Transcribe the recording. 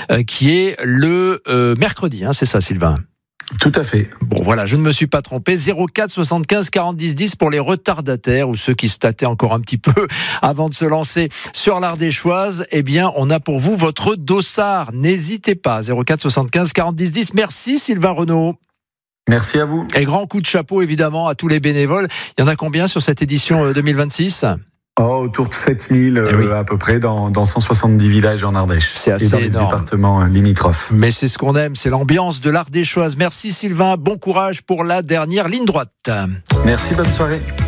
qui est le mercredi, c'est ça Sylvain ? Tout à fait. Bon voilà, je ne me suis pas trompé. 04 75 40 10 10 pour les retardataires ou ceux qui se tâtaient encore un petit peu avant de se lancer sur l'Ardéchoise. Eh bien, on a pour vous votre dossard. N'hésitez pas. 04 75 40 10 10. Merci Sylvain Renaud. Merci à vous. Et grand coup de chapeau évidemment à tous les bénévoles. Il y en a combien sur cette édition 2026 ? Autour de 7000 à peu près dans 170 villages en Ardèche. C'est assez et dans énorme. les départements limitrophes. Mais c'est ce qu'on aime, c'est l'ambiance de l'Ardéchoise. Merci Sylvain, bon courage pour la dernière ligne droite. Merci, bonne soirée.